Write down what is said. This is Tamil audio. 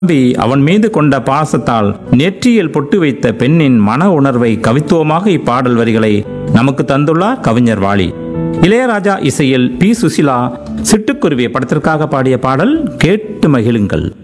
அவன் மீது கொண்ட பாசத்தால் நெற்றியில் பொட்டு வைத்த பெண்ணின் மன உணர்வை கவித்துவமாக இப்பாடல் வரிகளை நமக்கு தந்துள்ளார் கவிஞர் வாலி. இளையராஜா இசையில் பி. சுசிலா சிட்டுக்குருவிய படத்திற்காக பாடிய பாடல் கேட்டு மகிழுங்கள்.